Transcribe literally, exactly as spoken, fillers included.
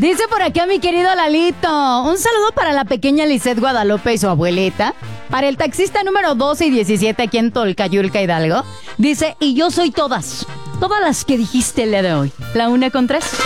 Dice por acá mi querido Lalito. Un saludo para la pequeña Lisette Guadalupe y su abuelita. Para el taxista número doce y diecisiete aquí en Tolcayulca, Hidalgo. Dice, y yo soy todas. Todas las que dijiste el día de hoy. La una con tres.